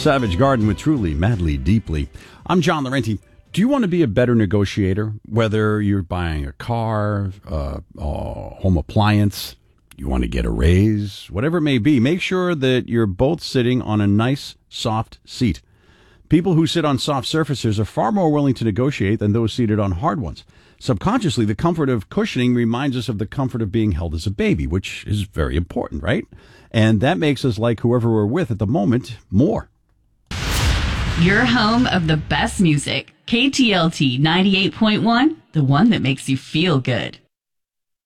Savage Garden with Truly, Madly, Deeply. I'm John Laurenti. Do you want to be a better negotiator? Whether you're buying a car, a home appliance, you want to get a raise, whatever it may be, make sure that you're both sitting on a nice, soft seat. People who sit on soft surfaces are far more willing to negotiate than those seated on hard ones. Subconsciously, the comfort of cushioning reminds us of the comfort of being held as a baby, which is very important, right? And that makes us like whoever we're with at the moment more. Your home of the best music. KTLT 98.1, the one that makes you feel good.